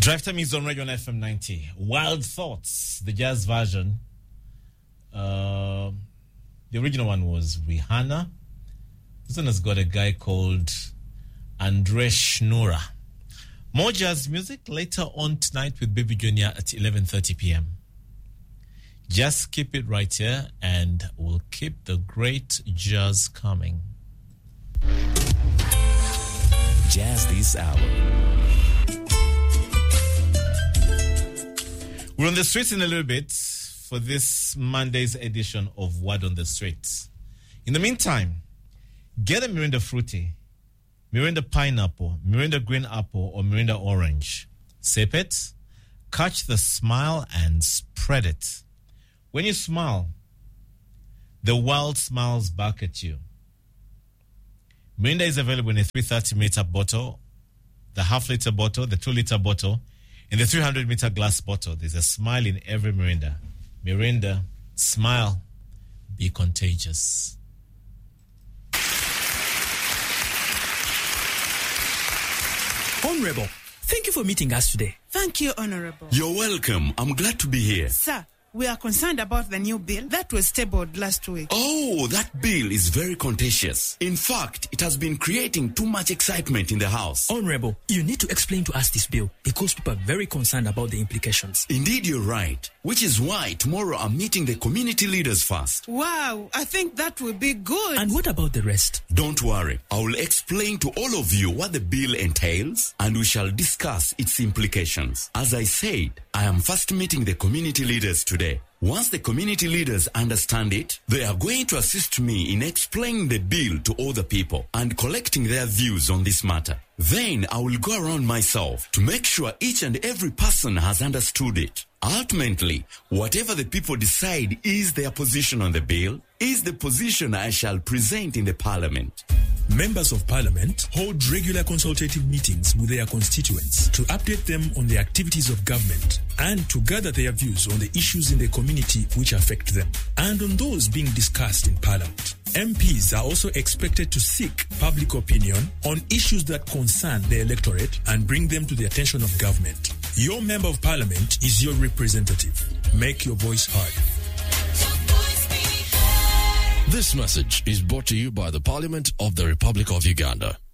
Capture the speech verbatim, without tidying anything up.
Drive Time is on Radio F M ninety. Wild Thoughts, the jazz version. Uh, the original one was Rihanna. This one has got a guy called Andre Schnura. More jazz music later on tonight with Baby Junior at eleven thirty p.m. Just keep it right here and we'll keep the great jazz coming. Jazz this hour. We're on the streets in a little bit for this Monday's edition of Word on the Streets. In the meantime, get a Mirinda Fruity, Mirinda Pineapple, Mirinda Green Apple, or Mirinda Orange. Sip it, catch the smile, and spread it. When you smile, the world smiles back at you. Mirinda is available in a three hundred thirty milliliter bottle, the half-liter bottle, the two-liter bottle, and the three hundred milliliter glass bottle. There's a smile in every Mirinda. Mirinda, smile, be contagious. Honorable, thank you for meeting us today. Thank you, Honorable. You're welcome. I'm glad to be here. Sir, we are concerned about the new bill that was tabled last week. Oh, that bill is very contentious. In fact, it has been creating too much excitement in the House. Honorable, you need to explain to us this bill because people are very concerned about the implications. Indeed, you're right. Which is why tomorrow I'm meeting the community leaders first. Wow, I think that will be good. And what about the rest? Don't worry. I will explain to all of you what the bill entails and we shall discuss its implications. As I said, I am first meeting the community leaders today. Once the community leaders understand it, they are going to assist me in explaining the bill to all the people and collecting their views on this matter. Then I will go around myself to make sure each and every person has understood it. Ultimately, whatever the people decide is their position on the bill, is the position I shall present in the Parliament. Members of Parliament hold regular consultative meetings with their constituents to update them on the activities of government and to gather their views on the issues in the community which affect them and on those being discussed in Parliament. M Ps are also expected to seek public opinion on issues that concern the electorate and bring them to the attention of government. Your Member of Parliament is your representative. Make your voice heard. This message is brought to you by the Parliament of the Republic of Uganda.